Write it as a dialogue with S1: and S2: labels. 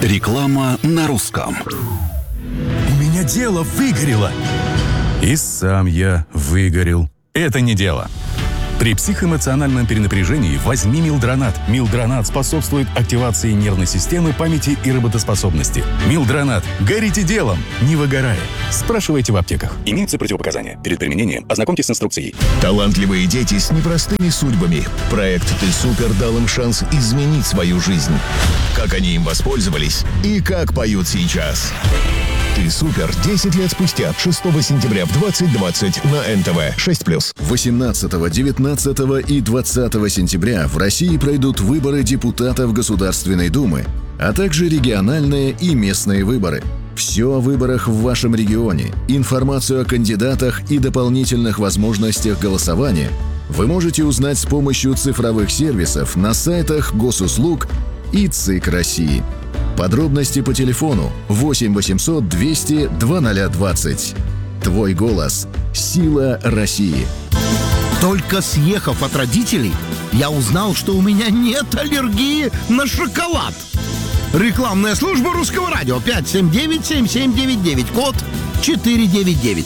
S1: Реклама на русском.
S2: У меня дело выгорело. И сам я выгорел. Это не дело. При психоэмоциональном перенапряжении возьми Милдронат. Милдронат способствует активации нервной системы, памяти и работоспособности. Милдронат. Горите делом, не выгорая. Спрашивайте в аптеках. Имеются противопоказания. Перед применением ознакомьтесь с инструкцией.
S3: Талантливые дети с непростыми судьбами. Проект «Ты супер» дал им шанс изменить свою жизнь. Как они им воспользовались и как поют сейчас. «Ты супер» 10 лет спустя, 6 сентября в 20:20 на НТВ 6+.
S4: 18, 19 и 20 сентября в России пройдут выборы депутатов Государственной Думы, а также региональные и местные выборы. Все о выборах в вашем регионе, информацию о кандидатах и дополнительных возможностях голосования вы можете узнать с помощью цифровых сервисов на сайтах Госуслуг и ЦИК России. Подробности по телефону 8 800 200 2020. Твой голос – сила России.
S5: Только съехав от родителей, я узнал, что у меня нет аллергии на шоколад. Рекламная служба Русского радио 579-7799, код 499.